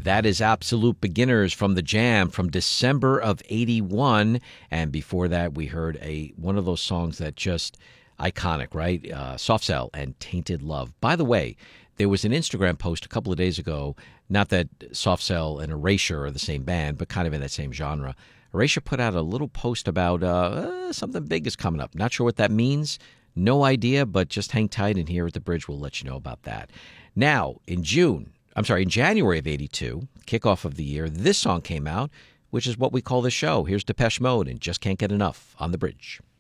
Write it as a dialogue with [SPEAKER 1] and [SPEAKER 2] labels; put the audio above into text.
[SPEAKER 1] That is Absolute Beginners from the Jam from December of 81. And before that, we heard one of those songs that just iconic, right? Soft Cell and Tainted Love. By the way, there was an Instagram post a couple of days ago, not that Soft Cell and Erasure are the same band, but kind of in that same genre. Erasure put out a little post about something big is coming up. Not sure what that means. No idea, but just hang tight, and here at the Bridge, we'll let you know about that. Now, in January of 82, kickoff of the year, this song came out, which is what we call the show. Here's Depeche Mode and Just Can't Get Enough on the Bridge.